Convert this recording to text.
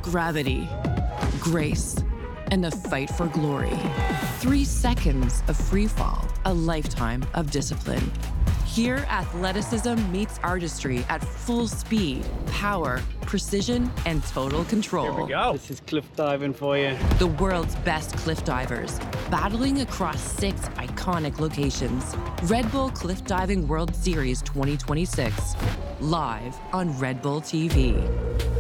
Gravity, grace, and the fight for glory. 3 seconds of free fall, a lifetime of discipline. Here, athleticism meets artistry at full speed, power, precision, and total control. Here we go. This is cliff diving for you. The world's best cliff divers, battling across 6 iconic locations. Red Bull Cliff Diving World Series 2026, live on Red Bull TV.